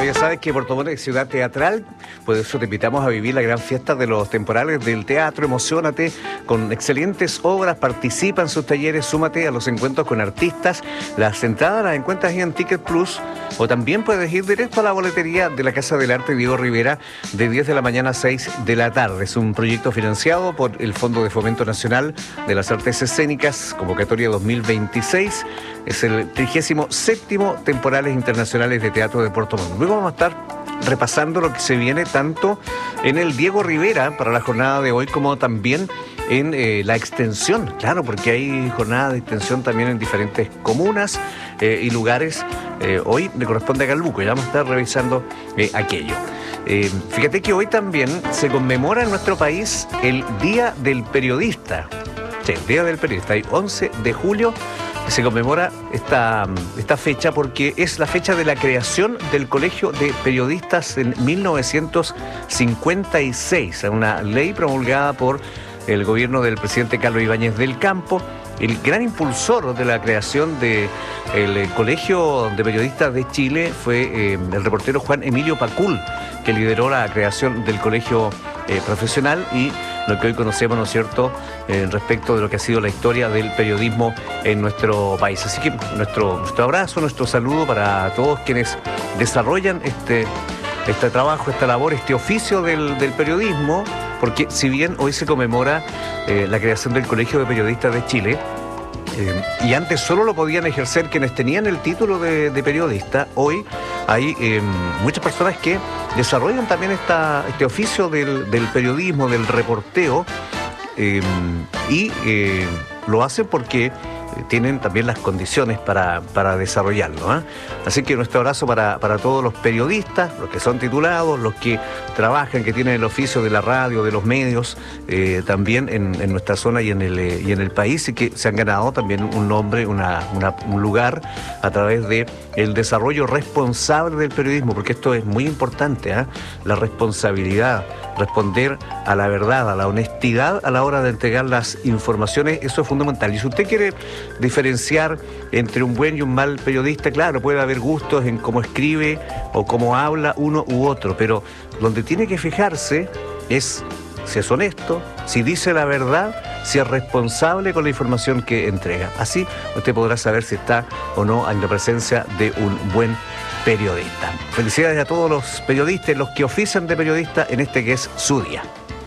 ya sabes que Puerto Montt es ciudad teatral, por eso te invitamos a vivir la gran fiesta de los temporales del teatro. Emociónate con excelentes obras, participa en sus talleres, súmate a los encuentros con artistas. Las entradas las encuentras en Ticket Plus o también puedes ir directo a la boletería de la Casa del Arte Diego Rivera de 10 de la mañana a 6 de la tarde. Es un proyecto financiado por el Fondo de Fomento Nacional de las Artes Escénicas, convocatoria 2026. Es el 37º Temporales Internacionales de Teatro de Puerto Montt. Luego vamos a estar repasando lo que se viene tanto en el Diego Rivera para la jornada de hoy como también en la extensión, claro, porque hay jornadas de extensión también en diferentes comunas y lugares. Hoy le corresponde a Calbuco, ya vamos a estar revisando aquello. Fíjate que hoy también se conmemora en nuestro país el Día del Periodista. Sí, el Día del Periodista, el 11 de julio se conmemora esta fecha porque es la fecha de la creación del Colegio de Periodistas en 1956, una ley promulgada por el gobierno del presidente Carlos Ibáñez del Campo. El gran impulsor de la creación del Colegio de Periodistas de Chile fue el reportero Juan Emilio Pacul, que lideró la creación del colegio profesional y lo que hoy conocemos, ¿no es cierto?, respecto de lo que ha sido la historia del periodismo en nuestro país. Así que nuestro abrazo, nuestro saludo para todos quienes desarrollan este trabajo, esta labor, este oficio del periodismo, porque si bien hoy se conmemora la creación del Colegio de Periodistas de Chile, y antes solo lo podían ejercer quienes tenían el título de periodista, hoy hay muchas personas que desarrollan también este oficio del periodismo, del reporteo, y lo hacen porque tienen también las condiciones para desarrollarlo, ¿eh? Así que nuestro abrazo para todos los periodistas, los que son titulados, los que trabajan, que tienen el oficio de la radio, de los medios, también en nuestra zona y en el país, y que se han ganado también un nombre, un lugar a través de el desarrollo responsable del periodismo, porque esto es muy importante, ¿eh? La responsabilidad, responder a la verdad, a la honestidad a la hora de entregar las informaciones, eso es fundamental. Y si usted quiere diferenciar entre un buen y un mal periodista, claro, puede haber gustos en cómo escribe o cómo habla uno u otro, pero donde tiene que fijarse es si es honesto, si dice la verdad, si es responsable con la información que entrega. Así usted podrá saber si está o no en la presencia de un buen periodista. Felicidades a todos los periodistas, los que ofician de periodista en este que es su día.